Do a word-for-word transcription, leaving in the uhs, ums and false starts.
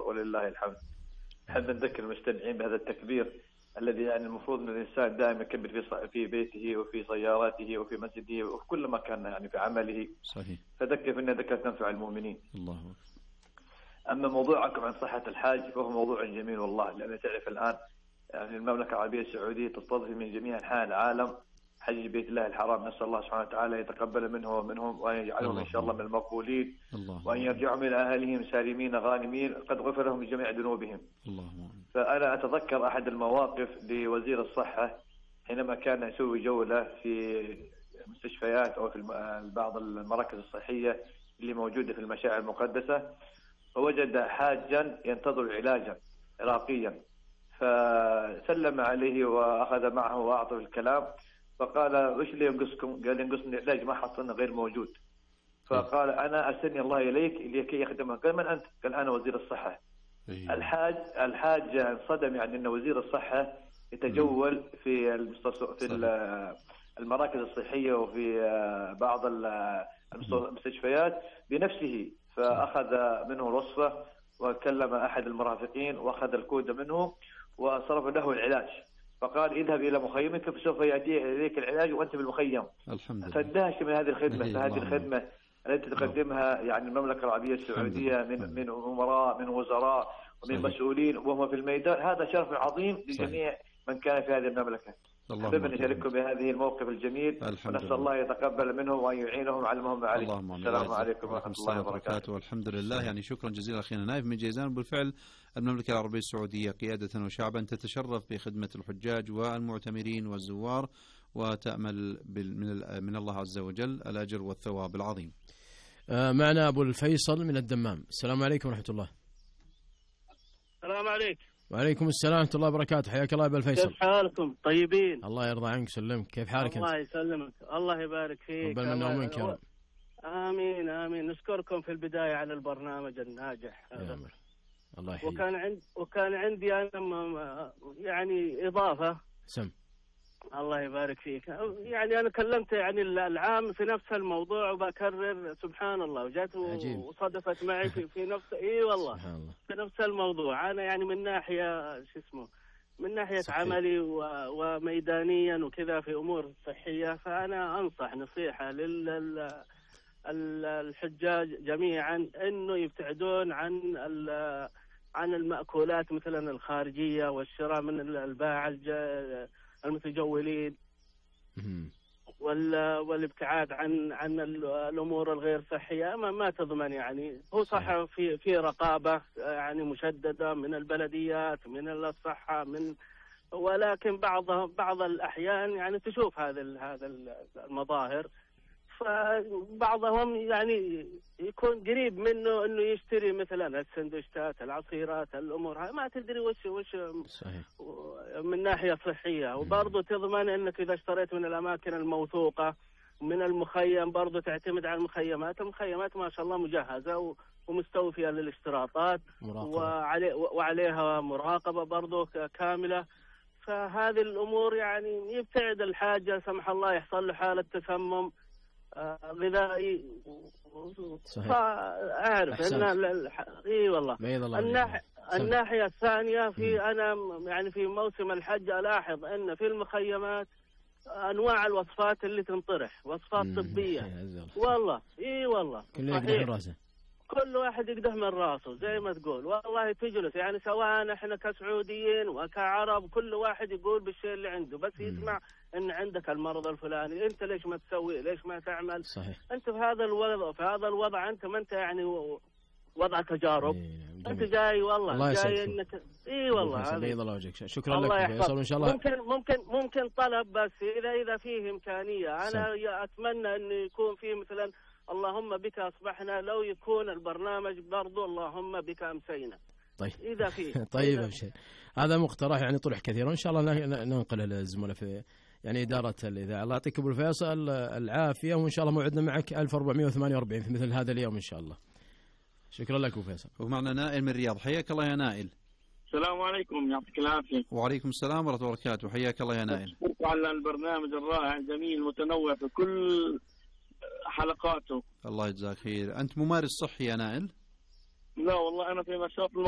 ولله الحمد. حتى نذكر المستمعين بهذا التكبير الذي يعني المفروض ان الانسان دائما يكبر في في بيته وفي سيارته وفي مسجده وفي كل مكان يعني في عمله. صحيح. فذكر فإن ذكر تنفع المؤمنين. الله. اما موضوعكم عن صحة الحاج فهو موضوع جميل والله، لأن تعرف الآن يعني المملكة العربية السعودية تستضيف من جميع أنحاء العالم حج بيت الله الحرام. نسأل الله سبحانه وتعالى يتقبل منه ومنهم وأن يجعلهم إن شاء الله من المقبولين، وأن يرجعوا من أهلهم سالمين غانمين قد غفر لهم بجميع ذنوبهم. اللهم. فأنا أتذكر أحد المواقف لوزير الصحة حينما كان يسوي جولة في مستشفيات أو في بعض المراكز الصحية اللي موجودة في المشاعر المقدسة، فوجد حاجا ينتظر علاجا عراقيا، فسلم عليه وأخذ معه وأعطى الكلام، فقال وش اللي ينقصكم؟ قال ينقصني علاج ما حصلنا غير موجود. فقال أنا أرسلني الله إليك لكي يخدمه. قال من أنت؟ قال أنا وزير الصحة. الحاج الحاج انصدم يعني أن وزير الصحة يتجول في في المراكز الصحية وفي بعض المستشفيات بنفسه، فأخذ منه الوصفة وكلم أحد المرافقين وأخذ الكود منه وصرف له العلاج، فقال اذهب إلى مخيمك فسوف يأتي إليك العلاج وأنت بالمخيم. الحمد لله. فاندهش من هذه الخدمة، فهذه الخدمة التي تقدمها يعني المملكة العربية السعودية من من أمراء من وزراء ومن مسؤولين وهم في الميدان، هذا شرف عظيم لجميع من كان في هذه المملكة. حابب نشارككم بهذه الموقف الجميل، ونسأل الله يتقبل منهم وأن يعينهم على المهم عليه. السلام عليكم ورحمة الله وبركاته. والحمد لله. يعني شكرا جزيلا أخينا نايف من جيزان. بالفعل المملكة العربية السعودية قيادة وشعبا تتشرف بخدمة الحجاج والمعتمرين والزوار، وتأمل من من الله عز وجل الأجر والثواب العظيم. آه معنا أبو الفيصل من الدمام. السلام عليكم ورحمة الله. السلام عليكم. وعليكم السلام ورحمة الله وبركاته. حياك الله يا أبو الفيصل. كيف حالكم؟ طيبين؟ الله يرضى عنك. سلمك. كيف حالك أنت؟ الله يسلمك. الله يبارك فيك. قبل منا ومنك يا رب. آمين آمين. نشكركم في البداية على البرنامج الناجح هذا. الله يحييك. وكان عند وكان عندي أنا يعني إضافة. سم. الله يبارك فيك. يعني أنا كلمت يعني العام في نفس الموضوع وبكرر سبحان الله، وجات وصدفت معي في, في نفس إيه والله سبحان الله. في نفس الموضوع. أنا يعني من ناحية شو اسمه من ناحية صحيح. عملي وميدانيا وكذا في أمور صحية، فأنا أنصح نصيحة للحجاج جميعا إنه يبتعدون عن عن المأكولات مثلا الخارجية والشراء من الباعة المتجولين والابتعاد عن عن الامور الغير صحيه. ما ما تضمن يعني. هو صح في في رقابه يعني مشدده من البلديات من الصحه من، ولكن بعض بعض الاحيان يعني تشوف هذا هذا المظاهر، فبعضهم يعني يكون قريب منه انه يشتري مثلا السندوتشات العصيرات الامور هاي، ما تدري وش وش صحيح. من ناحيه صحيه. وبرضه تضمن انك اذا اشتريت من الاماكن الموثوقه من المخيم برضه تعتمد على المخيمات. المخيمات ما شاء الله مجهزه ومستوفيه للاشتراطات وعلي وعليها مراقبه برضه كامله. فهذه الامور يعني يبتعد الحاجه سمح الله يحصل له حاله تسمم غذائي. صحيح. فأعرف أن إي والله الناحية الناحية الثانية في م. أنا يعني في موسم الحج ألاحظ أن في المخيمات أنواع الوصفات اللي تنطرح وصفات م. طبية والله. إي والله كل يقدح من راسه، كل واحد يقدح من راسه زي ما تقول. والله تجلس يعني سواء احنا كسعوديين وكعرب كل واحد يقول بالشيء اللي عنده، بس يسمع ان عندك المرض الفلاني انت ليش ما تسوي ليش ما تعمل. صحيح. انت في هذا الوضع في هذا الوضع انت ما انت يعني وضع تجارب. انت جاي والله الله جاي انك اي والله بيض الله وجهك. شكرا لك فيصل وان شاء الله. ممكن ممكن ممكن طلب بس اذا اذا فيه امكانيه. انا صح. اتمنى انه يكون فيه مثلا اللهم بك أصبحنا، لو يكون البرنامج برضو اللهم بك أمسينا. طيب إذا فيه طيب أبشر. هذا مقترح يعني طرح كثير، وإن شاء الله ننقله للزملاء في يعني إدارة الإذاعة. الله يعطيك أبو الفيصل العافية، وإن شاء الله موعدنا معك ألف وأربعمائة وثمانية وأربعين في مثل هذا اليوم إن شاء الله. شكرا لك أبو فيصل. ومعنا نائل من الرياض. حياك الله يا نائل. السلام عليكم. يعطيك العافية. وعليكم السلام ورحمة الله وبركاته. حياك الله يا نائل. على البرنامج الرائع الجميل متنوع في كل حلقاته. الله يجزاك خير. أنت ممارس صحي يا نائل؟ لا والله أنا في نشاط